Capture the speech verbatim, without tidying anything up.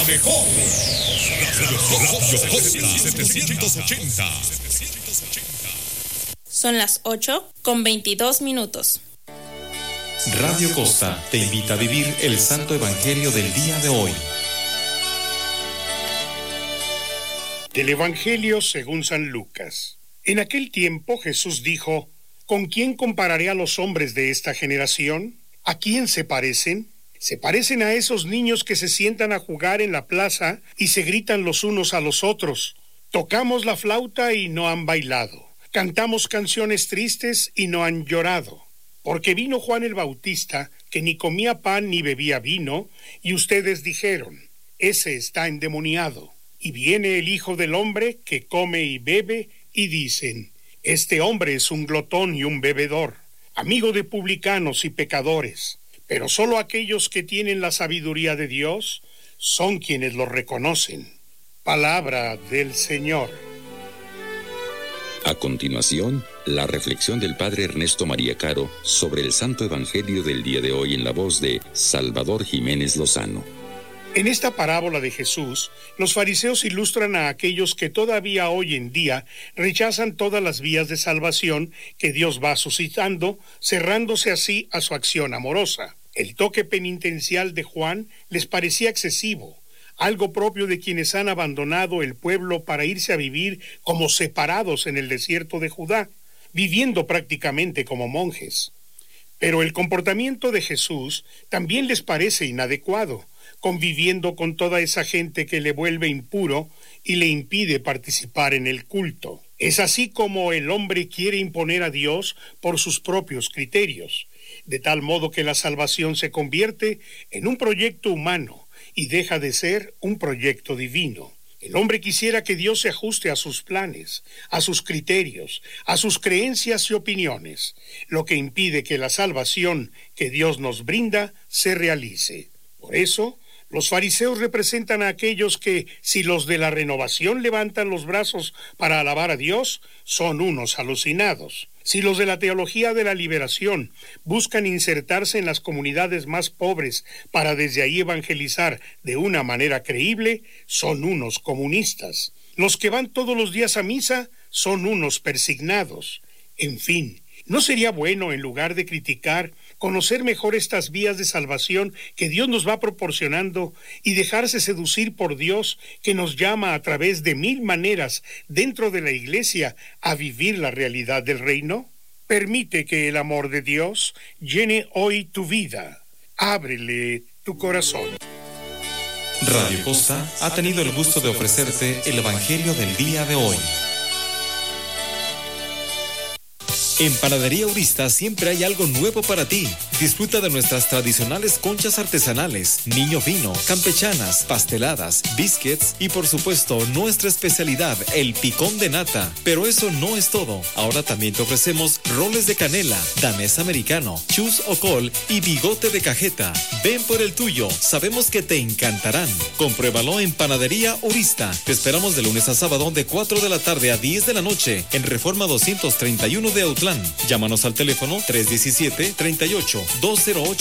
mejor. Radio Costa setecientos ochenta. Son las ocho con veintidós minutos. Radio Costa te invita a vivir el Santo Evangelio del día de hoy. Del Evangelio según San Lucas. En aquel tiempo Jesús dijo: ¿Con quién compararé a los hombres de esta generación? ¿A quién se parecen? Se parecen a esos niños que se sientan a jugar en la plaza y se gritan los unos a los otros: tocamos la flauta y no han bailado, cantamos canciones tristes y no han llorado. Porque vino Juan el Bautista, que ni comía pan ni bebía vino, y ustedes dijeron: ese está endemoniado. Y viene el Hijo del Hombre, que come y bebe, y dicen: este hombre es un glotón y un bebedor, amigo de publicanos y pecadores. Pero solo aquellos que tienen la sabiduría de Dios son quienes lo reconocen. Palabra del Señor. A continuación, la reflexión del Padre Ernesto María Caro sobre el Santo Evangelio del día de hoy en la voz de Salvador Jiménez Lozano. En esta parábola de Jesús, los fariseos ilustran a aquellos que todavía hoy en día rechazan todas las vías de salvación que Dios va suscitando, cerrándose así a su acción amorosa. El toque penitencial de Juan les parecía excesivo, algo propio de quienes han abandonado el pueblo para irse a vivir como separados en el desierto de Judá, viviendo prácticamente como monjes. Pero el comportamiento de Jesús también les parece inadecuado, conviviendo con toda esa gente que le vuelve impuro y le impide participar en el culto. Es así como el hombre quiere imponer a Dios por sus propios criterios, de tal modo que la salvación se convierte en un proyecto humano y deja de ser un proyecto divino. El hombre quisiera que Dios se ajuste a sus planes, a sus criterios, a sus creencias y opiniones, lo que impide que la salvación que Dios nos brinda se realice. Por eso, los fariseos representan a aquellos que, si los de la renovación levantan los brazos para alabar a Dios, son unos alucinados. Si los de la teología de la liberación buscan insertarse en las comunidades más pobres para desde ahí evangelizar de una manera creíble, son unos comunistas. Los que van todos los días a misa son unos persignados. En fin, ¿no sería bueno, en lugar de criticar, conocer mejor estas vías de salvación que Dios nos va proporcionando y dejarse seducir por Dios, que nos llama a través de mil maneras dentro de la Iglesia a vivir la realidad del reino? Permite que el amor de Dios llene hoy tu vida. Ábrele tu corazón. Radio Costa ha tenido el gusto de ofrecerte el Evangelio del día de hoy. En Panadería Urista siempre hay algo nuevo para ti. Disfruta de nuestras tradicionales conchas artesanales, niño fino, campechanas, pasteladas, biscuits y por supuesto nuestra especialidad, el picón de nata. Pero eso no es todo. Ahora también te ofrecemos roles de canela, danés americano, chus o col y bigote de cajeta. Ven por el tuyo, sabemos que te encantarán. Compruébalo en Panadería Urista. Te esperamos de lunes a sábado de cuatro de la tarde a diez de la noche en Reforma doscientos treinta y uno de Autlán. Llámanos al teléfono tres uno siete, tres ocho, dos cero ocho.